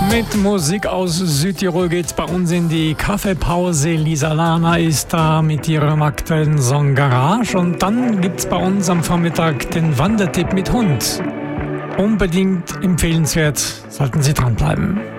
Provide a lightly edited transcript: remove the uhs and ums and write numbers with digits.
Mit Musik aus Südtirol geht's bei uns in die Kaffeepause. Lisa Lana ist da mit ihrem aktuellen Song Garage. Und dann gibt's bei uns am Vormittag den Wandertipp mit Hund. Unbedingt empfehlenswert, sollten Sie dranbleiben.